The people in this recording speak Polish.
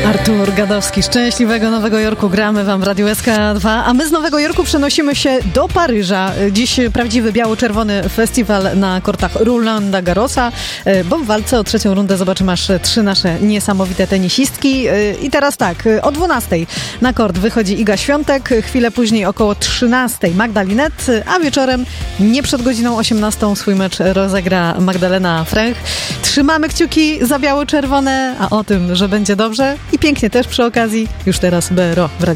Artur Gadowski, szczęśliwego Nowego Jorku. Gramy wam w Radiu SK2, a my z Nowego Jorku przenosimy się do Paryża. Dziś prawdziwy biało-czerwony festiwal na kortach Rolanda Garrosa, bo w walce o trzecią rundę zobaczymy aż 3 nasze niesamowite tenisistki. I teraz tak, o 12:00 na kort wychodzi Iga Świątek, chwilę później około 13:00 Magda Linette, a wieczorem nie przed godziną 18:00 swój mecz rozegra Magdalena Fręch. Trzymamy kciuki za biało-czerwone, a o tym, że będzie dobrze i pięknie też przy okazji, już teraz BRO w Radiu